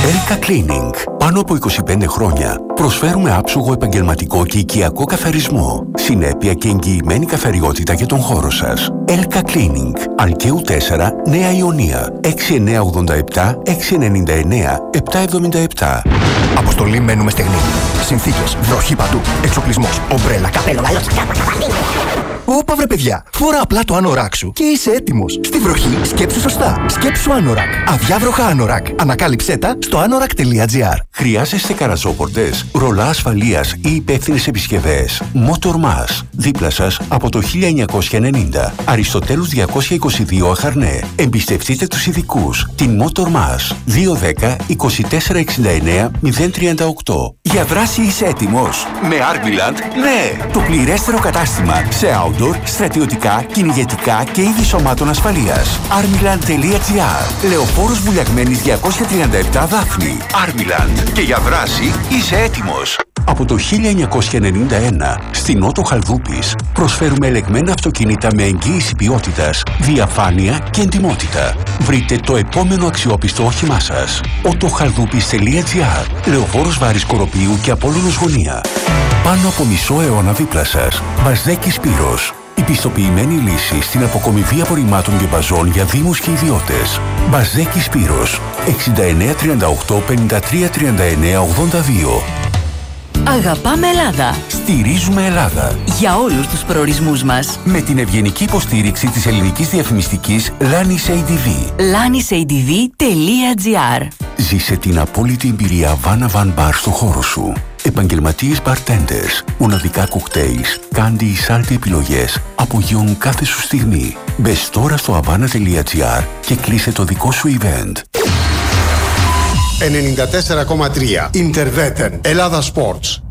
Elka Cleaning. Πάνω από 25 χρόνια προσφέρουμε άψογο επαγγελματικό και οικιακό καθαρισμό. Συνέπεια και εγγυημένη καθαριότητα για τον χώρο σας. Elka Cleaning. Αλκαίου 4, Νέα Ιωνία. 6987 699 777. Αποστολή μένουμε στεγνή. Συνθήκες, βροχή παντού. Εξοπλισμός, ομπρέλα, καπέλο, γαλότσα, Όπα βρε παιδιά, φορά απλά το Anorak σου και είσαι έτοιμος. Στη βροχή σκέψου σωστά. Σκέψου Anorak. Αδιάβροχα Anorak. Ανακάλυψέ τα στο anorak.gr. Χρειάζεστε καραζόπορτες, ρολά ασφαλείας ή υπεύθυνες επισκευές? Motormas. Δίπλα σας από το 1990. Αριστοτέλους 222 Αχαρνέ. Εμπιστευτείτε τους ειδικούς. Την Motormas. 210 2469 038. Για δράση είσαι έτοιμος? Με Armiland, ναι! Το πληρέστερο κατάστημα σε outdoor, στρατιωτικά, κυνηγετικά και είδη σωμάτων ασφαλείας. Armiland.gr. Λεωφόρος Βουλιαγμένης 237 Δάφνη. Armiland. Και για δράση είσαι έτοιμος. Από το 1991, στην Ότο Χαλδούπης, προσφέρουμε ελεγμένα αυτοκίνητα με εγγύηση ποιότητας, διαφάνεια και εντιμότητα. Βρείτε το επόμενο αξιόπιστο όχημά σας. otohaldoupis.gr. Λεωφόρος Βάρης Κοροπίου και Απόλλωνος Γωνία. Πάνω από μισό αιώνα δίπλα σας. Μπαζδέκη Σπύρος. Η πιστοποιημένη λύση στην αποκομιβή απορριμμάτων και μπαζών για δήμους και ιδιώτες. Μπαζδέκη Σπύρος. 69 38 53 39 82. Αγαπάμε Ελλάδα. Στηρίζουμε Ελλάδα. Για όλους τους προορισμούς μας. Με την ευγενική υποστήριξη της ελληνικής διαφημιστικής Lanis ADV. lanisADV.gr. Ζήσε την απόλυτη εμπειρία Havana Van Bar στο χώρο σου. Επαγγελματίες bartenders, μοναδικά κοκτέιλς, κάντι ή σάλτι επιλογές απογειώνουν κάθε σου στιγμή. Μπες τώρα στο havana.gr και κλείσε το δικό σου event. 94,3 Interveten Ελλάδα Sports.